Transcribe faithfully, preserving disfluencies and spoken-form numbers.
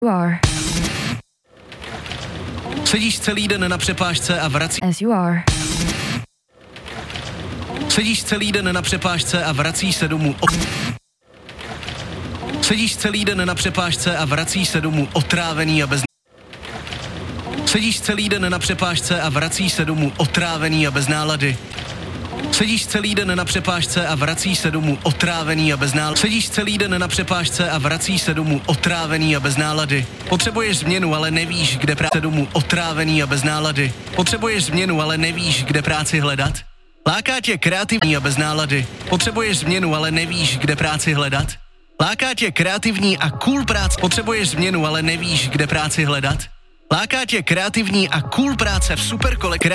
You are. Sedíš celý den na přepážce a vrací... As you are. Sedíš celý den na přepážce a vrací se domů... O... Sedíš celý den na přepážce a vrací se domů otrávený a bez... Sedíš celý den na přepážce a vrací se domů otrávený a bez nálady. Sedíš celý den na přepážce a vrací se domů otrávený a bez nálady. Sedíš celý den na přepážce a vrací se domů otrávený a bez nálady. Potřebuješ změnu, ale nevíš, kde práce domů otrávený a bez nálady. Potřebuješ změnu, ale nevíš, kde práci hledat. Láká tě kreativní a bez nálady. Potřebuješ změnu, ale nevíš, kde práci hledat. Láká tě kreativní a cool práce. Potřebuješ změnu, ale nevíš, kde práci hledat. Láká tě kreativní a cool práce v superkole.